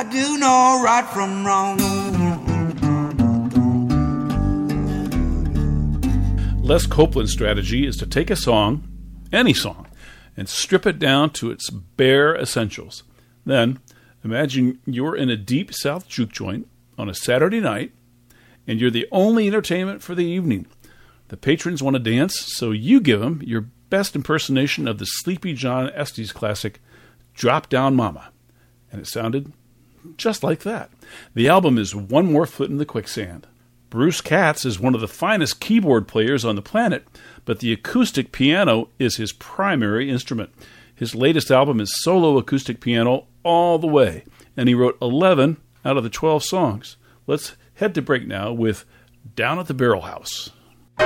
I do know right from wrong. Les Copeland's strategy is to take a song, any song, and strip it down to its bare essentials. Then, imagine you're in a deep South juke joint on a Saturday night, and you're the only entertainment for the evening. The patrons want to dance, so you give them your best impersonation of the Sleepy John Estes classic, Drop Down Mama. And it sounded just like that. The album is One More Foot in the Quicksand. Bruce Katz is one of the finest keyboard players on the planet, but the acoustic piano is his primary instrument. His latest album is solo acoustic piano all the way, and he wrote 11 out of the 12 songs. Let's head to break now with Down at the Barrel House.